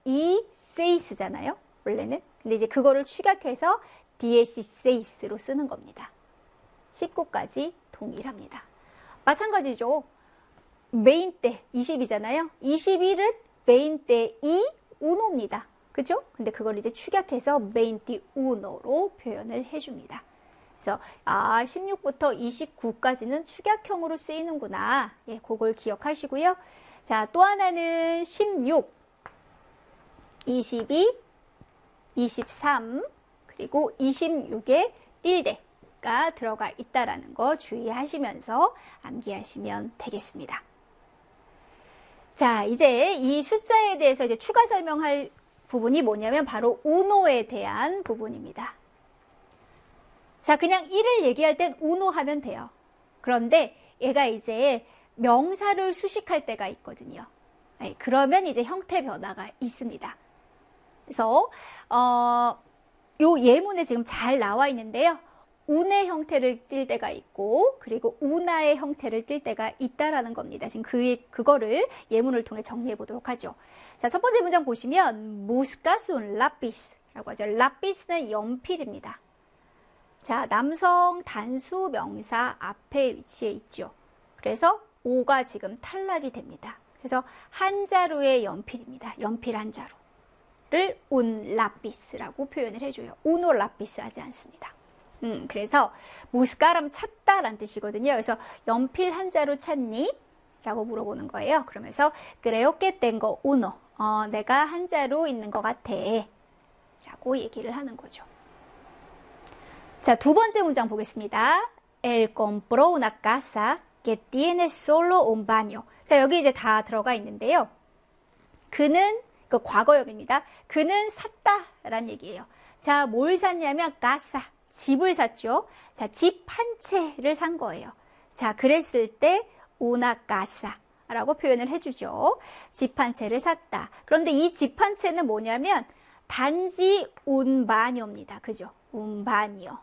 seis잖아요. 원래는. 근데 이제 그거를 축약해서 DSS로 쓰는 겁니다. 19까지 동일합니다. 마찬가지죠. 메인 때 20이잖아요. 21은 메인 때 이 uno입니다. 그죠? 근데 그걸 이제 축약해서 메인 때 uno로 표현을 해줍니다. 그래서 16부터 29까지는 축약형으로 쓰이는구나. 예, 그걸 기억하시고요. 자, 또 하나는 16, 22, 23, 그리고 26에 틸데가 들어가 있다라는 거 주의하시면서 암기하시면 되겠습니다. 자, 이제 이 숫자에 대해서 이제 추가 설명할 부분이 뭐냐면 바로 uno에 대한 부분입니다. 자, 그냥 1을 얘기할 땐 uno 하면 돼요. 그런데 얘가 이제 명사를 수식할 때가 있거든요. 네, 그러면 이제 형태 변화가 있습니다. 그래서 요 예문에 지금 잘 나와 있는데요. 운의 형태를 띌 때가 있고 그리고 우나의 형태를 띌 때가 있다라는 겁니다. 지금 그거를 예문을 통해 정리해 보도록 하죠. 자, 첫 번째 문장 보시면 buscas un lápiz 라고 하죠. 라피스는 연필입니다. 자, 남성 단수 명사 앞에 위치해 있죠. 그래서 오가 지금 탈락이 됩니다. 그래서 한 자루의 연필입니다. 연필 한 자루를 un lápiz라고 표현을 해줘요. uno lápiz 하지 않습니다. 그래서 buscar하면 찾다라는 뜻이거든요. 그래서 연필 한 자루 찾니? 라고 물어보는 거예요. 그러면서 creo que tengo uno. 내가 한 자루 있는 것 같아. 라고 얘기를 하는 거죠. 자, 두 번째 문장 보겠습니다. Él compró una casa que tiene solo un baño. 자, 여기 이제 다 들어가 있는데요. 그는, 그 과거역입니다. 그는 샀다라는 얘기예요. 자, 뭘 샀냐면 casa, 집을 샀죠. 자, 집 한 채를 산 거예요. 자, 그랬을 때 una casa라고 표현을 해주죠. 집 한 채를 샀다. 그런데 이 집 한 채는 뭐냐면 단지 un baño입니다. 그죠? un baño.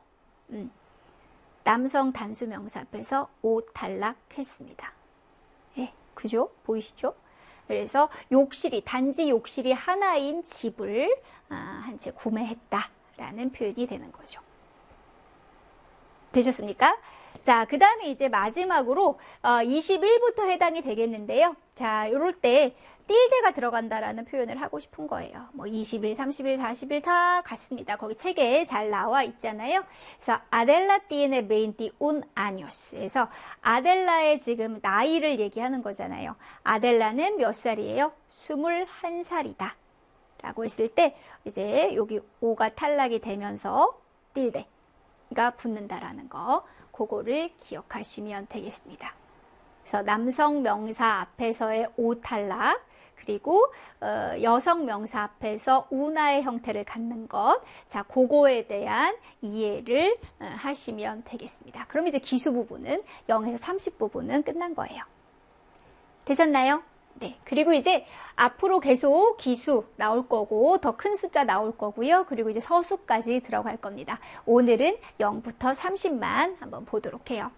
남성 단수 명사 앞에서 오 탈락했습니다. 예, 그죠? 보이시죠? 그래서 욕실이, 단지 욕실이 하나인 집을 한 채 구매했다라는 표현이 되는 거죠. 되셨습니까? 자, 그 다음에 이제 마지막으로 21부터 해당이 되겠는데요. 자, 요럴 때 틸데가 들어간다라는 표현을 하고 싶은 거예요. 뭐 20일, 30일, 40일 다 같습니다. 거기 책에 잘 나와 있잖아요. 그래서 아델라 tiene 21 años. 그래서 아델라의 지금 나이를 얘기하는 거잖아요. 아델라는 몇 살이에요? 21살이다. 라고 했을 때 이제 여기 오가 탈락이 되면서 틸데가 붙는다라는 거, 그거를 기억하시면 되겠습니다. 그래서 남성 명사 앞에서의 오 탈락, 그리고 여성 명사 앞에서 우나의 형태를 갖는 것, 자, 그거에 대한 이해를 하시면 되겠습니다. 그럼 이제 기수 부분은 0에서 30 부분은 끝난 거예요. 되셨나요? 네. 그리고 이제 앞으로 계속 기수 나올 거고 더 큰 숫자 나올 거고요. 그리고 이제 서수까지 들어갈 겁니다. 오늘은 0부터 30만 한번 보도록 해요.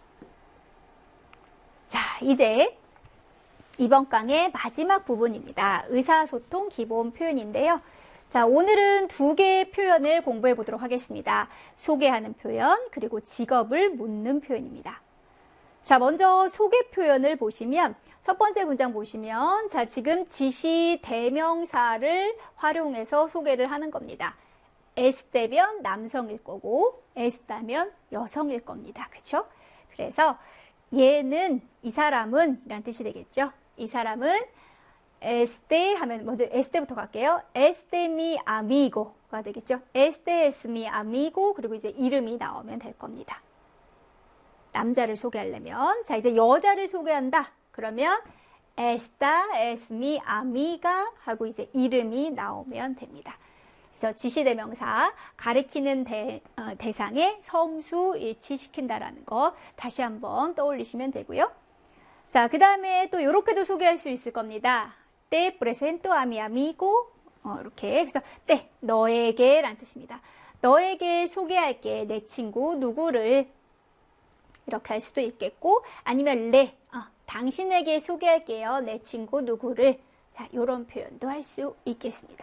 자, 이제 이번 강의 마지막 부분입니다. 의사소통 기본 표현인데요. 자, 오늘은 두 개의 표현을 공부해 보도록 하겠습니다. 소개하는 표현, 그리고 직업을 묻는 표현입니다. 자, 먼저 소개 표현을 보시면 첫 번째 문장 보시면 자, 지금 지시 대명사를 활용해서 소개를 하는 겁니다. 에스테면 남성일 거고 에스타면 여성일 겁니다. 그렇죠? 그래서 얘는, 이 사람은 이란 뜻이 되겠죠. 이 사람은 este 하면 먼저 este부터 갈게요. este mi amigo가 되겠죠. este es mi amigo. 그리고 이제 이름이 나오면 될 겁니다. 남자를 소개하려면, 자, 이제 여자를 소개한다. 그러면 esta es mi amiga 하고 이제 이름이 나오면 됩니다. 그래서 지시대명사, 가리키는 대상에 성수 일치시킨다라는 거 다시 한번 떠올리시면 되고요. 자, 그 다음에 또 이렇게도 소개할 수 있을 겁니다. te presento a mi amigo. 이렇게. 그래서 te, 너에게 라는 뜻입니다. 너에게 소개할게. 내 친구 누구를. 이렇게 할 수도 있겠고, 아니면 le, 당신에게 소개할게요. 내 친구 누구를. 자, 이런 표현도 할 수 있겠습니다.